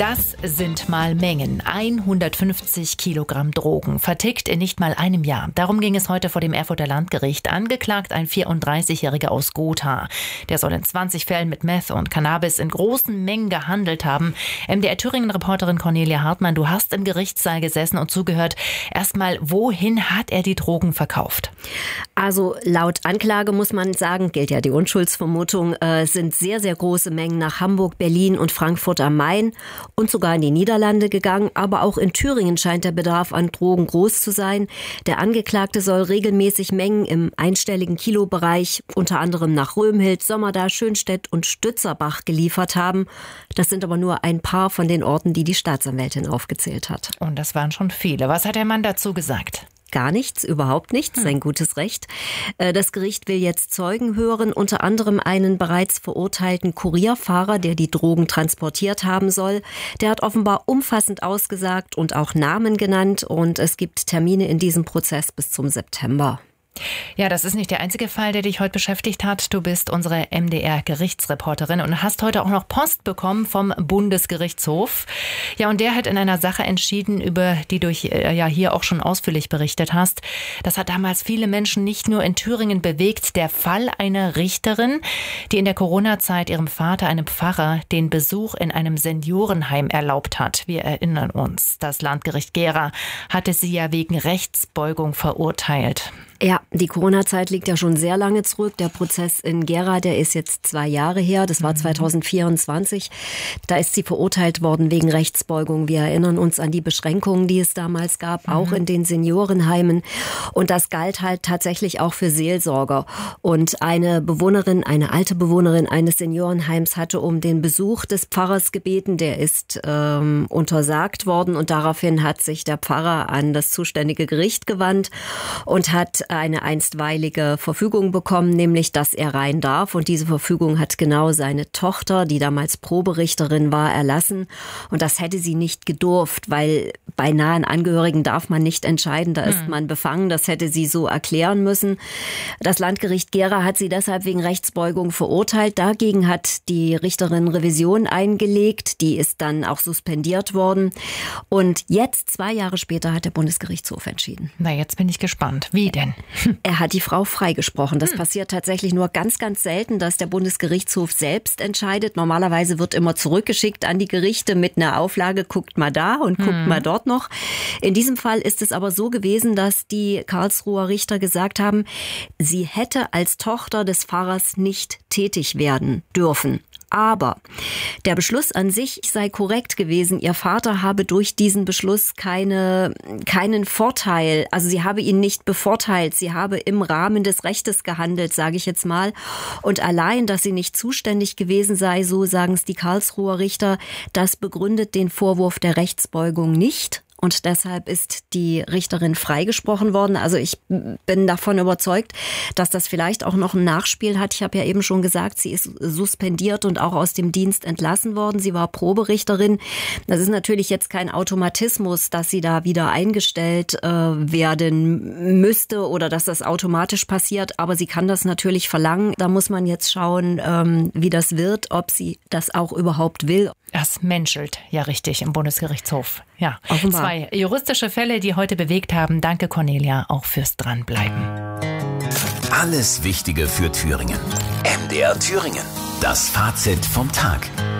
Das sind mal Mengen. 150 Kilogramm Drogen, vertickt in nicht mal einem Jahr. Darum ging es heute vor dem Erfurter Landgericht. Angeklagt ein 34-Jähriger aus Gotha. Der soll in 20 Fällen mit Meth und Cannabis in großen Mengen gehandelt haben. MDR Thüringen-Reporterin Cornelia Hartmann, du hast im Gerichtssaal gesessen und zugehört. Erstmal, wohin hat er die Drogen verkauft? Also laut Anklage muss man sagen, gilt ja die Unschuldsvermutung, sind sehr, sehr große Mengen nach Hamburg, Berlin und Frankfurt am Main und sogar in die Niederlande gegangen. Aber auch in Thüringen scheint der Bedarf an Drogen groß zu sein. Der Angeklagte soll regelmäßig Mengen im einstelligen Kilobereich, unter anderem nach Römhild, Sommerda, Schönstedt und Stützerbach geliefert haben. Das sind aber nur ein paar von den Orten, die die Staatsanwältin aufgezählt hat. Und das waren schon viele. Was hat der Mann dazu gesagt? Gar nichts, überhaupt nichts, sein gutes Recht. Das Gericht will jetzt Zeugen hören, unter anderem einen bereits verurteilten Kurierfahrer, der die Drogen transportiert haben soll. Der hat offenbar umfassend ausgesagt und auch Namen genannt und es gibt Termine in diesem Prozess bis zum September. Ja, das ist nicht der einzige Fall, der dich heute beschäftigt hat. Du bist unsere MDR-Gerichtsreporterin und hast heute auch noch Post bekommen vom Bundesgerichtshof. Ja, und der hat in einer Sache entschieden, über die du hier auch schon ausführlich berichtet hast. Das hat damals viele Menschen nicht nur in Thüringen bewegt. Der Fall einer Richterin, die in der Corona-Zeit ihrem Vater, einem Pfarrer, den Besuch in einem Seniorenheim erlaubt hat. Wir erinnern uns, das Landgericht Gera hatte sie ja wegen Rechtsbeugung verurteilt. Ja, die Corona-Zeit liegt ja schon sehr lange zurück. Der Prozess in Gera, der ist jetzt 2 Jahre her. Das war 2024. Da ist sie verurteilt worden wegen Rechtsbeugung. Wir erinnern uns an die Beschränkungen, die es damals gab, auch in den Seniorenheimen. Und das galt halt tatsächlich auch für Seelsorger. Und eine alte Bewohnerin eines Seniorenheims hatte um den Besuch des Pfarrers gebeten. Der ist untersagt worden und daraufhin hat sich der Pfarrer an das zuständige Gericht gewandt und hat eine einstweilige Verfügung bekommen, nämlich, dass er rein darf. Und diese Verfügung hat genau seine Tochter, die damals Proberichterin war, erlassen. Und das hätte sie nicht gedurft, weil bei nahen Angehörigen darf man nicht entscheiden, da ist man befangen. Das hätte sie so erklären müssen. Das Landgericht Gera hat sie deshalb wegen Rechtsbeugung verurteilt. Dagegen hat die Richterin Revision eingelegt. Die ist dann auch suspendiert worden. Und jetzt, 2 Jahre später, hat der Bundesgerichtshof entschieden. Na, jetzt bin ich gespannt. Wie denn? Er hat die Frau freigesprochen. Das passiert tatsächlich nur ganz, ganz selten, dass der Bundesgerichtshof selbst entscheidet. Normalerweise wird immer zurückgeschickt an die Gerichte mit einer Auflage, guckt mal da und guckt mal dort noch. In diesem Fall ist es aber so gewesen, dass die Karlsruher Richter gesagt haben, sie hätte als Tochter des Pfarrers nicht tätig werden dürfen. Aber der Beschluss an sich sei korrekt gewesen. Ihr Vater habe durch diesen Beschluss keinen Vorteil. Also sie habe ihn nicht bevorteilt. Sie habe im Rahmen des Rechtes gehandelt, sage ich jetzt mal. Und allein, dass sie nicht zuständig gewesen sei, so sagen es die Karlsruher Richter, das begründet den Vorwurf der Rechtsbeugung nicht. Und deshalb ist die Richterin freigesprochen worden. Also ich bin davon überzeugt, dass das vielleicht auch noch ein Nachspiel hat. Ich habe ja eben schon gesagt, sie ist suspendiert und auch aus dem Dienst entlassen worden. Sie war Proberichterin. Das ist natürlich jetzt kein Automatismus, dass sie da wieder eingestellt werden müsste oder dass das automatisch passiert. Aber sie kann das natürlich verlangen. Da muss man jetzt schauen, wie das wird, ob sie das auch überhaupt will. Das menschelt ja richtig im Bundesgerichtshof. Ja, offenbar. 2 juristische Fälle, die heute bewegt haben. Danke, Cornelia, auch fürs Dranbleiben. Alles Wichtige für Thüringen. MDR Thüringen. Das Fazit vom Tag.